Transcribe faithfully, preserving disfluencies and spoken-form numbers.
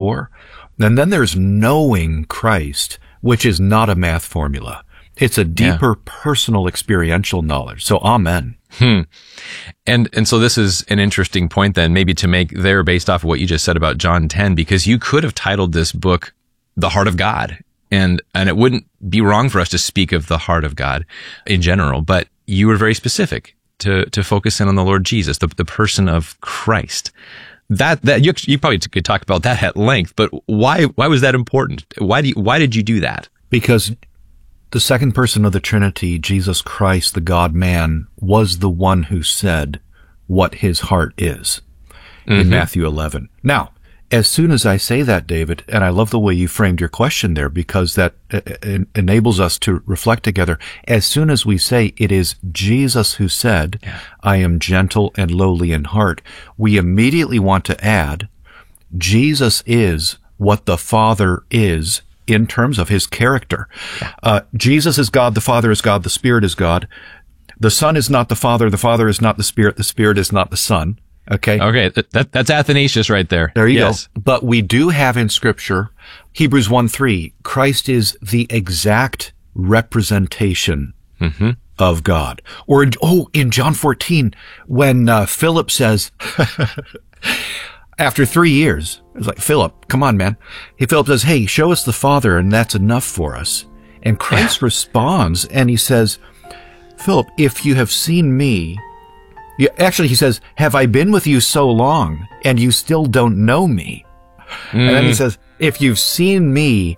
before. And then there's knowing Christ, which is not a math formula. It's a deeper yeah. personal experiential knowledge. So amen. Hmm. And, and so this is an interesting point then, maybe to make there based off of what you just said about John ten, because you could have titled this book, The Heart of God. And, and it wouldn't be wrong for us to speak of the heart of God in general, but you were very specific to, to focus in on the Lord Jesus, the, the person of Christ. That, that, you, you probably could talk about that at length, but why, why was that important? Why do you, why did you do that? Because the second person of the Trinity, Jesus Christ, the God-man, was the one who said what his heart is in mm-hmm. Matthew eleven. Now, as soon as I say that, David, and I love the way you framed your question there, because that uh, enables us to reflect together. As soon as we say it is Jesus who said, yeah. I am gentle and lowly in heart, we immediately want to add, Jesus is what the Father is in terms of his character. Yeah. Uh, Jesus is God, the Father is God, the Spirit is God. The Son is not the Father, the Father is not the Spirit, the Spirit is not the Son. Okay. Okay. That, that, that's Athanasius right there. There you yes. go. But we do have in Scripture, Hebrews one three, Christ is the exact representation mm-hmm. of God. Or, in, oh, in John fourteen, when uh, Philip says, after three years, it's like, Philip, come on, man. He, Philip says, hey, show us the Father, and that's enough for us. And Christ yeah. responds, and he says, Philip, if you have seen me, you, actually, he says, have I been with you so long, and you still don't know me? Mm. And then he says, if you've seen me,